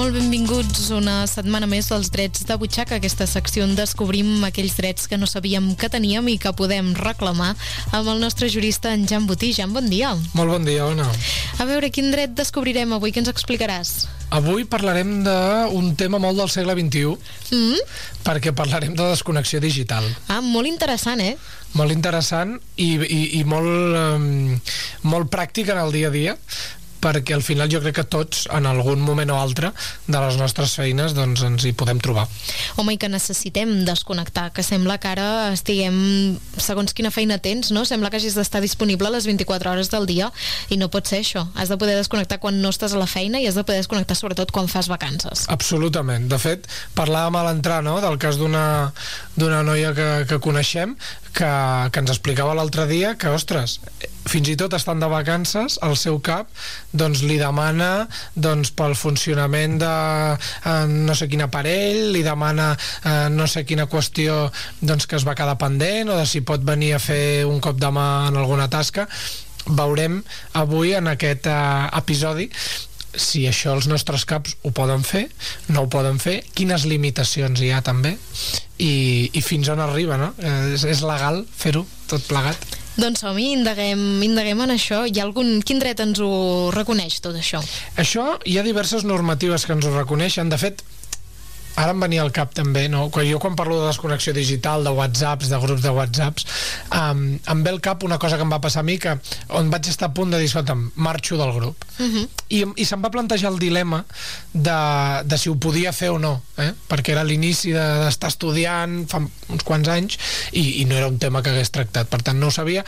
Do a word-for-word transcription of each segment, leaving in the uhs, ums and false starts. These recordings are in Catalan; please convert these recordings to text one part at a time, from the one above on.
molt benvinguts una setmana més als Drets de Butxaca, aquesta secció on descobrim aquells drets que no sabíem que teníem i que podem reclamar amb el nostre jurista, en Jan Botí. Jan, bon dia. Molt bon dia, Ona. A veure, quin dret descobrirem avui? Què ens explicaràs? Avui parlarem d'un tema molt del segle vint-i-u, mm? perquè parlarem de desconnexió digital. Ah, molt interessant, eh? Molt interessant i, i, i molt, um, molt pràctic en el dia a dia, perquè al final jo crec que tots, en algun moment o altre de les nostres feines, doncs ens hi podem trobar. Home, i que necessitem desconnectar, que sembla que ara estiguem, segons quina feina tens, no? Sembla que hagis d'estar disponible a les vint-i-quatre hores del dia, i no pot ser això. Has de poder desconnectar quan no estàs a la feina i has de poder desconnectar sobretot quan fas vacances. Absolutament. De fet, parlàvem a l'entrar, no?, del cas d'una d'una noia que, que coneixem, que, que ens explicava l'altre dia que, ostres, fins i tot estant de vacances, el seu cap doncs li demana doncs, pel funcionament de eh, no sé quin aparell, li demana eh, no sé quina qüestió doncs, que es va quedar pendent, o de si pot venir a fer un cop de mà en alguna tasca. Veurem avui en aquest eh, episodi si això els nostres caps ho poden fer, no ho poden fer, quines limitacions hi ha també i, i fins on arriba, no? És, és legal fer-ho tot plegat? Doncs som-hi, indaguem, indaguem en això. Hi ha algun... Quin dret ens ho reconeix, tot això? Això, hi ha diverses normatives que ens ho reconeixen. De fet, ara em venia al cap també, no? Jo quan parlo de desconnexió digital, de whatsapps, de grups de whatsapps, um, em ve al cap una cosa que em va passar a mi, que on vaig estar a punt de dir, escolta'm, marxo del grup. Uh-huh. I, i se'm va plantejar el dilema de, de si ho podia fer o no, eh? Perquè era l'inici d'estar de, estudiant fa uns quants anys i, i no era un tema que hagués tractat, per tant no ho sabia.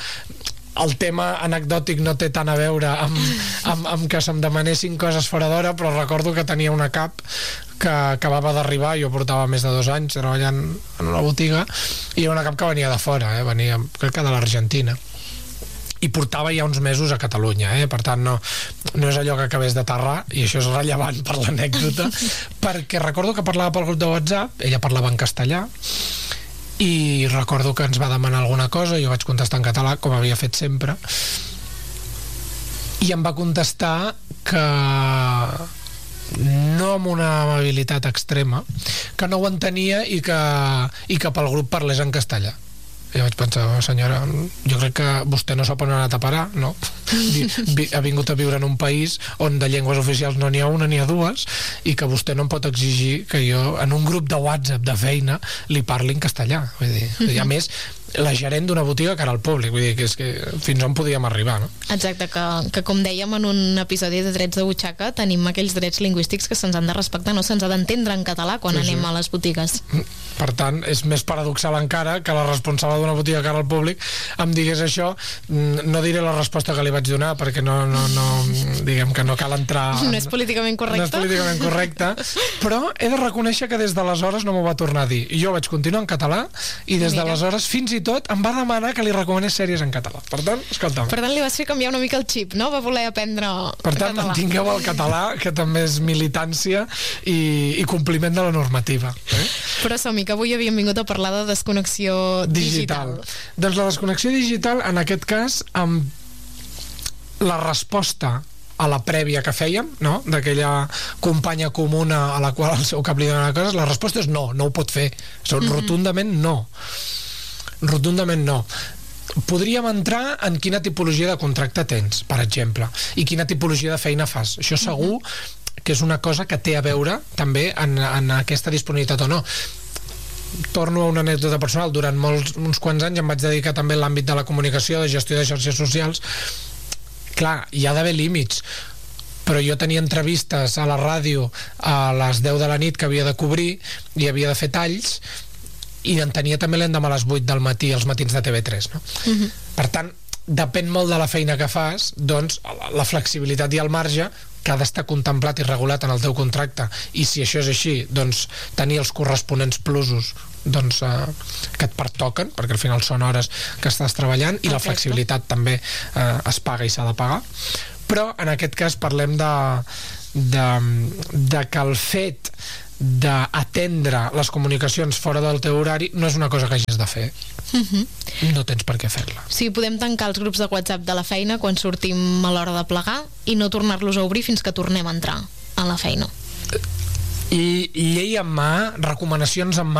El tema anecdòtic no té tant a veure amb, amb, amb que se'm demanessin coses fora d'hora, però recordo que tenia una cap que acabava d'arribar, jo portava més de dos anys treballant en una botiga, i era una cap que venia de fora, eh? Venia, crec que de l'Argentina, i portava ja uns mesos a Catalunya, eh? Per tant no, no és allò que acabés d'aterrar, i això és rellevant per l'anècdota, perquè recordo que parlava pel grup de WhatsApp, ella parlava en castellà, i recordo que ens va demanar alguna cosa, jo vaig contestar en català, com havia fet sempre, i em va contestar que no amb una amabilitat extrema, que no ho entenia i que, i que pel grup parlés en castellà. I vaig pensar, senyora, jo crec que vostè no sap on ha anat a parar, no? Ha vingut a viure en un país on de llengües oficials no n'hi ha una ni ha dues, i que vostè no em pot exigir que jo en un grup de WhatsApp de feina li parli en castellà. Vull dir, mm-hmm. I a més, la gerent d'una botiga que era el públic, vull dir que és que fins on podíem arribar, no? Exacte, que, que com dèiem en un episodi de Drets de Butxaca, tenim aquells drets lingüístics que se'ns han de respectar, no se'ns ha d'entendre en català quan sí, anem sí. a les botigues. Per tant, és més paradoxal encara que la responsable d'una botiga que era el públic em digués això. No diré la resposta que li vaig donar perquè no, no, no diguem que no cal entrar... No és políticament correcte. No és políticament correcte, però he de reconèixer que des d'aleshores no m'ho va tornar a dir. Jo vaig continuar en català i des d'aleshores fins i tot em va demanar que li recomanés sèries en català. Per tant, escolta'm. Per tant, li vas fer canviar una mica el xip, no? Va voler aprendre per tant, català. Mantingueu el català, que també és militància i, i compliment de la normativa. Eh? Però som-hi, que avui havíem vingut a parlar de desconnexió digital. digital. Doncs la desconnexió digital, en aquest cas, amb la resposta a la prèvia que fèiem, no? D'aquella companya comuna a la qual el seu cap li donava coses, la resposta és no, no ho pot fer. Mm-hmm. Rotundament no. Rotundament no. Podríem entrar en quina tipologia de contracte tens, per exemple, i quina tipologia de feina fas. Això segur que és una cosa que té a veure també en, en aquesta disponibilitat o no. Torno a una anècdota personal. Durant molts, uns quants anys em vaig dedicar també a l'àmbit de la comunicació, de gestió de xarxes socials. Clar, hi ha d'haver límits, però jo tenia entrevistes a la ràdio a les deu de la nit que havia de cobrir i havia de fer talls, i en tenia també l'endemà a les vuit del matí els matins de T V tres, no? Uh-huh. Per tant, depèn molt de la feina que fas, doncs la flexibilitat i el marge que ha d'estar contemplat i regulat en el teu contracte, i si això és així, doncs tenir els corresponents plusos doncs, eh, que et pertoquen, perquè al final són hores que estàs treballant, i la flexibilitat també eh, es paga i s'ha de pagar. Però en aquest cas parlem de, de, de que el fet d'atendre les comunicacions fora del teu horari no és una cosa que hagis de fer. Uh-huh. No tens per què fer-la. Sí, podem tancar els grups de WhatsApp de la feina quan sortim a l'hora de plegar i no tornar-los a obrir fins que tornem a entrar a la feina. i llei en mà, recomanacions en mà